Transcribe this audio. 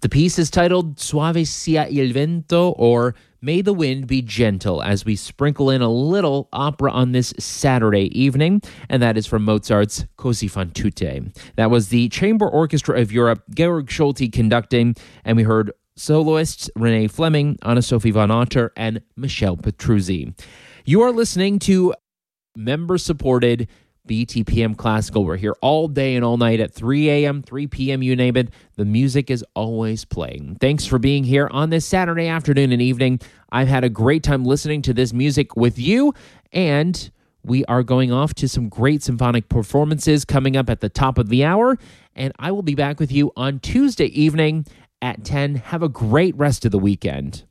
The piece is titled Suave sia il vento, or May the Wind Be Gentle, as we sprinkle in a little opera on this Saturday evening, and that is from Mozart's Così fan tutte. That was the Chamber Orchestra of Europe, Georg Scholti conducting, and we heard soloists Renee Fleming, Anna-Sophie von Otter, and Michelle Petruzzi. You are listening to member-supported BTPM Classical. We're here all day and all night at 3 a.m., 3 p.m., you name it. The music is always playing. Thanks for being here on this Saturday afternoon and evening. I've had a great time listening to this music with you, and we are going off to some great symphonic performances coming up at the top of the hour, and I will be back with you on Tuesday evening at 10. Have a great rest of the weekend.